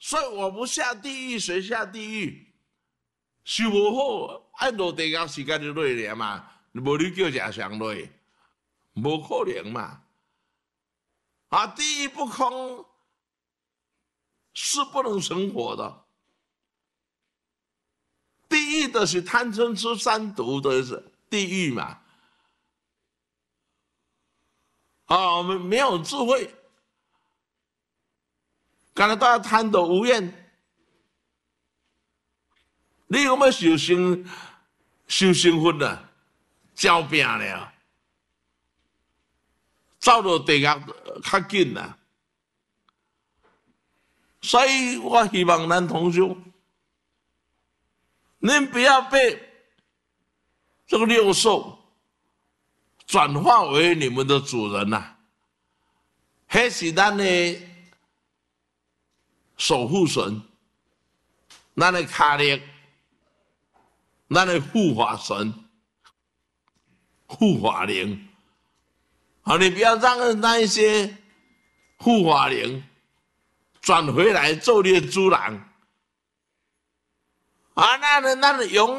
所以我不下地狱，谁下地狱？修不好，爱落地狱时间就落了嘛，无你叫假上落，无可能嘛。啊，地狱不空，是不能成活的。地狱的是贪嗔痴三毒的地狱嘛。啊，我们没有智慧，刚才大家贪得无厌。你有没有受生分啊？交病了，走到地狱较紧啦。所以我希望咱同学，您不要被这个六兽转化为你们的主人呐、那是咱的守护神，咱的卡力，咱的护法神、护法灵。好，你不要让那一些护法灵转回来做你的主人。啊，那永